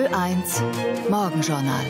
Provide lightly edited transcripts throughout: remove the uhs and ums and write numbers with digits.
Ö1 Morgenjournal.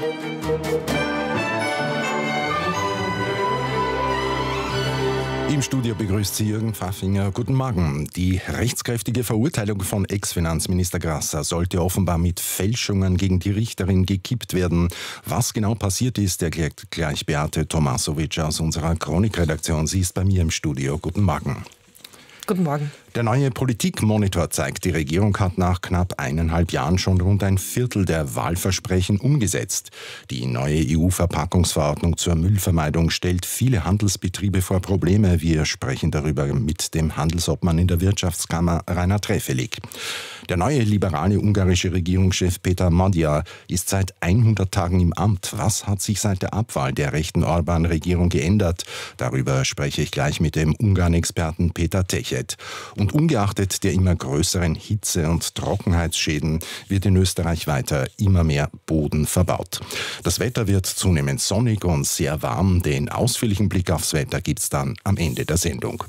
Im Studio begrüßt Sie Jürgen Pfaffinger. Guten Morgen. Die rechtskräftige Verurteilung von Ex-Finanzminister Grasser sollte offenbar mit Fälschungen gegen die Richterin gekippt werden. Was genau passiert ist, erklärt gleich Beate Tomasovic aus unserer Chronikredaktion. Sie ist bei mir im Studio. Guten Morgen. Guten Morgen. Der neue Politikmonitor zeigt, die Regierung hat nach knapp 1,5 Jahren schon rund ein Viertel der Wahlversprechen umgesetzt. Die neue EU-Verpackungsverordnung zur Müllvermeidung stellt viele Handelsbetriebe vor Probleme. Wir sprechen darüber mit dem Handelsobmann in der Wirtschaftskammer Rainer Trefelig. Der neue liberale ungarische Regierungschef Peter Magyar ist seit 100 Tagen im Amt. Was hat sich seit der Abwahl der rechten Orbán-Regierung geändert? Darüber spreche ich gleich mit dem Ungarn-Experten Peter Techet. Und ungeachtet der immer größeren Hitze- und Trockenheitsschäden wird in Österreich weiter immer mehr Boden verbaut. Das Wetter wird zunehmend sonnig und sehr warm. Den ausführlichen Blick aufs Wetter gibt's dann am Ende der Sendung.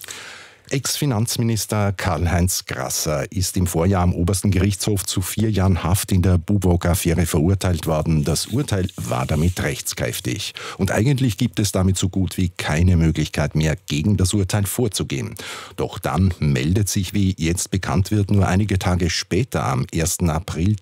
Ex-Finanzminister Karl-Heinz Grasser ist im Vorjahr am Obersten Gerichtshof zu 4 Jahren Haft in der Buwog-Affäre verurteilt worden. Das Urteil war damit rechtskräftig. Und eigentlich gibt es damit so gut wie keine Möglichkeit mehr, gegen das Urteil vorzugehen. Doch dann meldet sich, wie jetzt bekannt wird, nur einige Tage später, am 1. April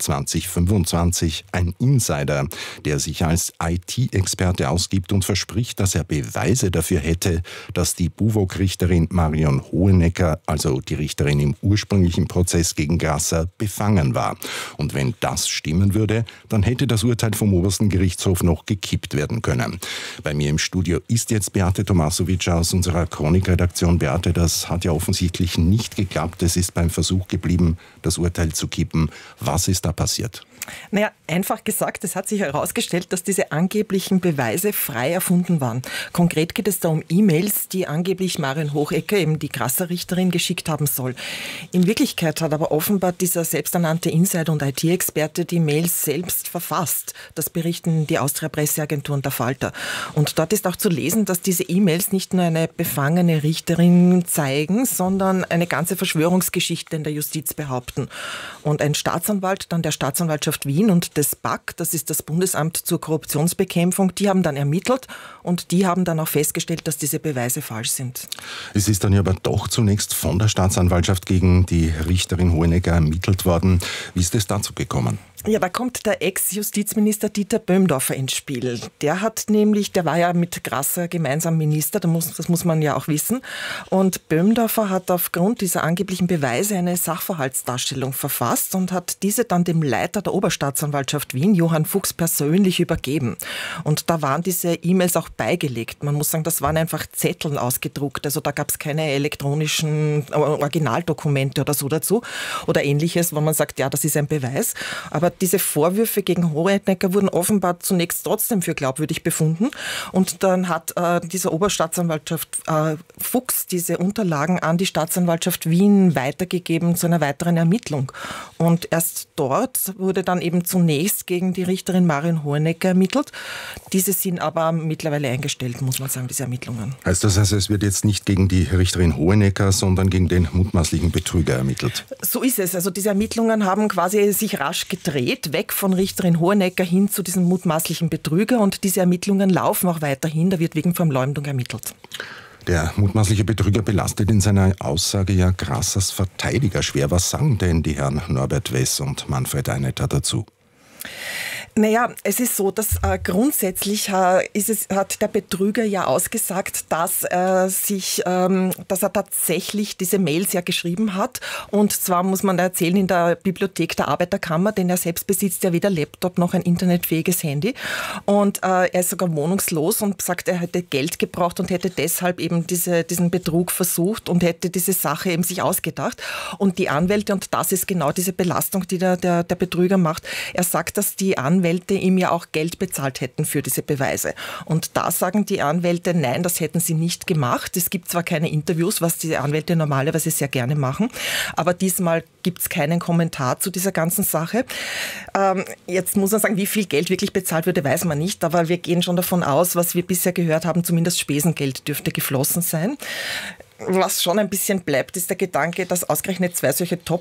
2025, ein Insider, der sich als IT-Experte ausgibt und verspricht, dass er Beweise dafür hätte, dass die Buwog-Richterin Marion Hohenecker, also die Richterin im ursprünglichen Prozess gegen Grasser, befangen war. Und wenn das stimmen würde, dann hätte das Urteil vom Obersten Gerichtshof noch gekippt werden können. Bei mir im Studio ist jetzt Beate Tomasovic aus unserer Chronikredaktion. Beate, das hat ja offensichtlich nicht geklappt. Es ist beim Versuch geblieben, das Urteil zu kippen. Was ist da passiert? Naja, einfach gesagt, es hat sich herausgestellt, dass diese angeblichen Beweise frei erfunden waren. Konkret geht es da um E-Mails, die angeblich Marion Hohenecker, eben die Grasser-Richterin, geschickt haben soll. In Wirklichkeit hat aber offenbar dieser selbsternannte Insider und IT-Experte die Mails selbst verfasst. Das berichten die Austria-Presseagentur und der Falter. Und dort ist auch zu lesen, dass diese E-Mails nicht nur eine befangene Richterin zeigen, sondern eine ganze Verschwörungsgeschichte in der Justiz behaupten. Und ein Staatsanwalt, dann der Staatsanwaltschaft Wien und des BAK, das ist das Bundesamt zur Korruptionsbekämpfung, die haben dann ermittelt und die haben dann auch festgestellt, dass diese Beweise falsch sind. Es ist dann ja aber doch zunächst von der Staatsanwaltschaft gegen die Richterin Hohenecker ermittelt worden. Wie ist es dazu gekommen? Ja, da kommt der Ex-Justizminister Dieter Böhmdorfer ins Spiel. Der war ja mit Grasser gemeinsam Minister, das muss man ja auch wissen. Und Böhmdorfer hat aufgrund dieser angeblichen Beweise eine Sachverhaltsdarstellung verfasst und hat diese dann dem Leiter der Oberstaatsanwaltschaft Wien, Johann Fuchs, persönlich übergeben. Und da waren diese E-Mails auch beigelegt. Man muss sagen, das waren einfach Zetteln ausgedruckt. Also da gab es keine elektronischen Originaldokumente oder so dazu oder ähnliches, wo man sagt, ja, das ist ein Beweis. Aber diese Vorwürfe gegen Hohenecker wurden offenbar zunächst trotzdem für glaubwürdig befunden. Und dann hat dieser Oberstaatsanwaltschaft Fuchs diese Unterlagen an die Staatsanwaltschaft Wien weitergegeben zu einer weiteren Ermittlung. Und erst dort wurde dann eben zunächst gegen die Richterin Marion Hohenecker ermittelt. Diese sind aber mittlerweile eingestellt, muss man sagen, diese Ermittlungen. Heißt das also, es wird jetzt nicht gegen die Richterin Hohenecker, sondern gegen den mutmaßlichen Betrüger ermittelt? So ist es. Also diese Ermittlungen haben quasi sich rasch gedreht, weg von Richterin Hohenecker hin zu diesem mutmaßlichen Betrüger. Und diese Ermittlungen laufen auch weiterhin. Da wird wegen Verleumdung ermittelt. Der mutmaßliche Betrüger belastet in seiner Aussage ja Grassers Verteidiger schwer. Was sagen denn die Herren Norbert Wess und Manfred Einetter dazu? Naja, es ist so, dass grundsätzlich hat der Betrüger ja ausgesagt, dass er tatsächlich diese Mails ja geschrieben hat. Und zwar muss man erzählen, in der Bibliothek der Arbeiterkammer, denn er selbst besitzt ja weder Laptop noch ein internetfähiges Handy. Und er ist sogar wohnungslos und sagt, er hätte Geld gebraucht und hätte deshalb eben diesen Betrug versucht und hätte diese Sache eben sich ausgedacht. Und die Anwälte, und das ist genau diese Belastung, die der Betrüger macht, er sagt, dass die Anwälte ihm ja auch Geld bezahlt hätten für diese Beweise. Und da sagen die Anwälte, nein, das hätten sie nicht gemacht. Es gibt zwar keine Interviews, was die Anwälte normalerweise sehr gerne machen, aber diesmal gibt es keinen Kommentar zu dieser ganzen Sache. Jetzt muss man sagen, wie viel Geld wirklich bezahlt wurde, weiß man nicht, aber wir gehen schon davon aus, was wir bisher gehört haben, zumindest Spesengeld dürfte geflossen sein. Was schon ein bisschen bleibt, ist der Gedanke, dass ausgerechnet zwei solche